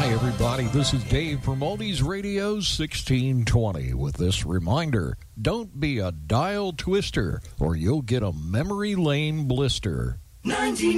Hi, everybody. This is Dave from Oldies Radio 1620 with this reminder. Don't be a dial twister or you'll get a memory lane blister.